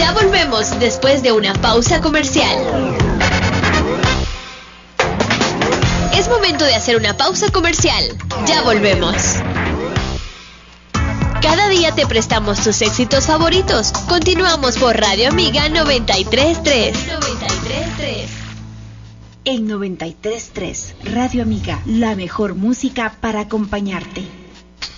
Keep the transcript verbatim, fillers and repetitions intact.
Ya volvemos después de una pausa comercial. Es momento de hacer una pausa comercial. Ya volvemos. Cada día te prestamos tus éxitos favoritos. Continuamos por Radio Amiga noventa y tres punto tres. noventa y tres punto tres. En noventa y tres punto tres, Radio Amiga, la mejor música para acompañarte.